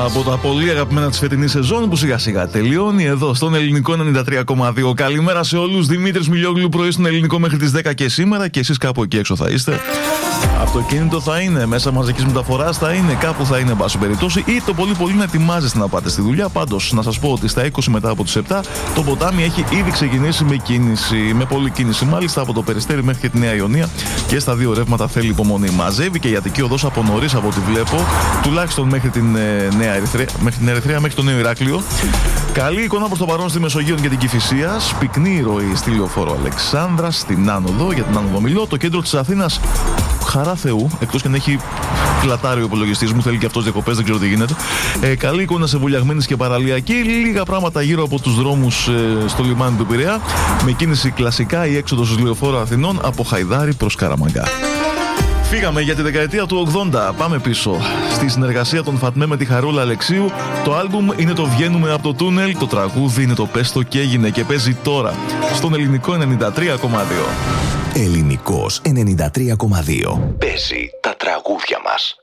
από τα πολύ αγαπημένα της φετινής σεζόν που σιγά σιγά τελειώνει εδώ στον Ελληνικό 93,2. Καλημέρα σε όλους. Δημήτρης Μιλιόγλου, πρωί στον Ελληνικό μέχρι τις 10 και σήμερα, και εσείς κάπου εκεί έξω θα είστε. Αυτοκίνητο θα είναι, μέσα μαζικής μεταφοράς θα είναι, κάπου θα είναι, εν πάση περιπτώσει, ή το πολύ πολύ να ετοιμάζεστε να πάτε στη δουλειά. Πάντως, να σας πω ότι στα 20 μετά από τις 7 το ποτάμι έχει ήδη ξεκινήσει με κίνηση, με πολλή κίνηση μάλιστα, από το Περιστέρι μέχρι και τη Νέα Ιωνία, και στα δύο ρεύματα θέλει υπομονή. Μαζεύει και η Αττική Οδός από νωρίς από ό,τι βλέπω, τουλάχιστον μέχρι την Νέα Ερυθρέα, μέχρι το Νέο Ηράκλειο. Καλή εικόνα προς το παρόν στη Μεσογείο και την Κηφισίας. Πυκνή ροή στη Λεωφόρο Αλεξάνδρας, στην Άνοδο, για την Άνοδο Μιλό. Το κέντρο της Αθήνας, χαρά Θεού, εκτός και αν έχει κλατάρει ο υπολογιστής μου, θέλει και αυτός διακοπές, δεν ξέρω τι γίνεται. Καλή εικόνα σε Βουλιαγμένης και Παραλιακή. Λίγα πράγματα γύρω από τους δρόμους στο λιμάνι του Πειραιά. Με κίνηση κλασικά η έξοδος στους Λεωφόρο Αθηνών από Χαϊδάρι προς Καραμαγκά. Φύγαμε για τη δεκαετία του 80. Πάμε πίσω. Στη συνεργασία των Φατμέ με τη Χαρούλα Αλεξίου. Το άλμπουμ είναι το Βγαίνουμε από το τούνελ. Το τραγούδι είναι το Πες το κι έγινε, και παίζει τώρα στον Ελληνικό 93,2. Ελληνικός 93,2. Παίζει τα τραγούδια μας.